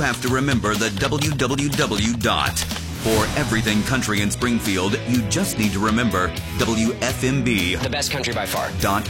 have to remember the www dot. For everything country in Springfield, you just need to remember WFMB. The best country by far.